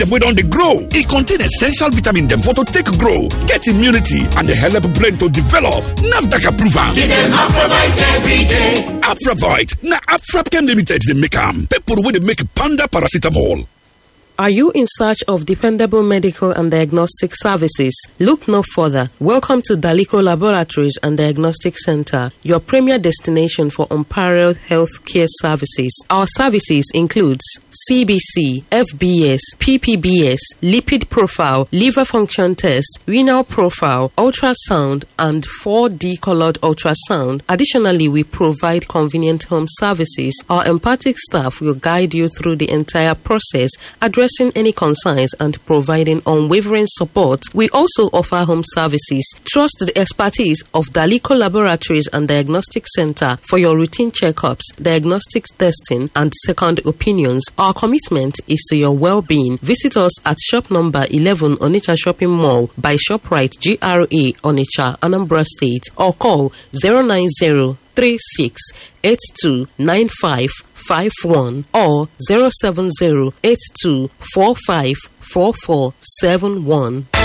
them wey don dey grow. E contain essential vitamin dem for to take grow, get immunity and dey help brain to develop. NAFDAC approval. Give them Afrovite every day. Afrovite na Afrapchem Limited dey make am. People wey dey make Panda paracetamol. Are you in search of dependable medical and diagnostic services? Look no further. Welcome to Daliko Laboratories and Diagnostic Center, your premier destination for unparalleled healthcare services. Our services includes CBC, FBS, PPBS, lipid profile, liver function test, renal profile, ultrasound, and 4D colored ultrasound. Additionally, we provide convenient home services. Our empathic staff will guide you through the entire process, addressing any concerns and providing unwavering support. We also offer home services. Trust the expertise of Daliko Laboratories and Diagnostic Center for your routine checkups, diagnostic testing, and second opinions. Our commitment is to your well-being. Visit us at shop number 11 Onitsha Shopping Mall by ShopRite GRA Onitsha, Anambra State, or call 090-3682-9551 or 070-8245-4471.